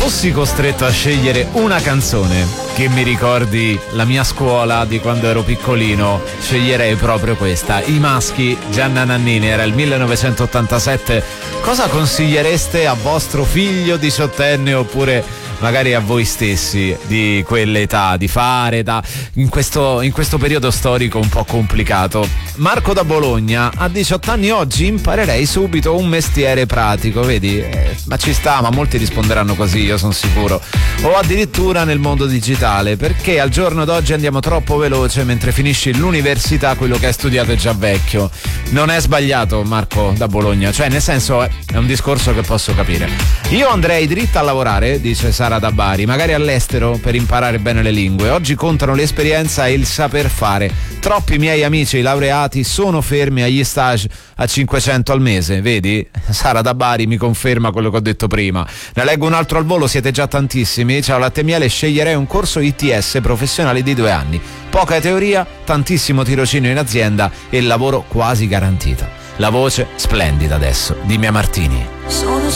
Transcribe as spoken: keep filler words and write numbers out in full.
fossi costretto a scegliere una canzone che mi ricordi la mia scuola di quando ero piccolino, sceglierei proprio questa. I Maschi, Gianna Nannini, era il millenovecentottantasette. Cosa consigliereste a vostro figlio diciottenne oppure magari a voi stessi di quell'età di fare da, in, questo, in questo periodo storico un po' complicato? Marco da Bologna: a diciotto anni oggi imparerei subito un mestiere pratico, vedi? Eh, ma ci sta, ma molti risponderanno così, io sono sicuro. O addirittura nel mondo digitale, perché al giorno d'oggi andiamo troppo veloce, mentre finisci l'università quello che hai studiato è già vecchio. Non è sbagliato, Marco da Bologna, cioè nel senso è, è un discorso che posso capire. Io andrei dritta a lavorare, dice Sara da Bari, magari all'estero per imparare bene le lingue. Oggi contano l'esperienza e il saper fare. Troppi miei amici laureati sono fermi agli stage a cinquecento al mese, vedi? Sara da Bari mi conferma quello che ho detto prima. Ne leggo un altro al volo, siete già tantissimi. Ciao Latte Miele, sceglierei un corso I T S professionale di due anni. Poca teoria, tantissimo tirocinio in azienda e il lavoro quasi garantito. La voce splendida adesso di Mia Martini. Sono